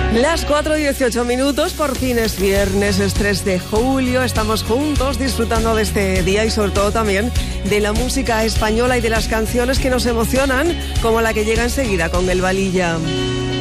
Las 4:18, por fin es viernes, es 3 de julio, estamos juntos disfrutando de este día y sobre todo también de la música española y de las canciones que nos emocionan, como la que llega enseguida con El Valilla.